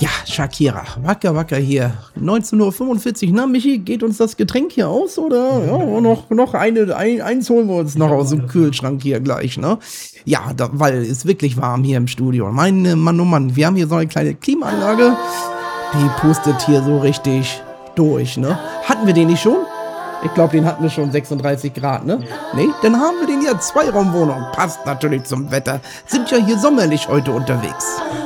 Ja, Shakira, wacker, wacker hier. 19:45 Uhr, na Michi, geht uns das Getränk hier aus, oder? Ja, noch eins holen wir uns noch aus dem Kühlschrank hier gleich, ne? Ja, weil es wirklich warm hier im Studio. Mein Mann, oh Mann, wir haben hier so eine kleine Klimaanlage, die pustet hier so richtig durch, ne? Hatten wir den nicht schon? Ich glaube, den hatten wir schon 36 Grad, ne? Nee, dann haben wir den ja Zweiraumwohnung. Passt natürlich zum Wetter. Sind ja hier sommerlich heute unterwegs.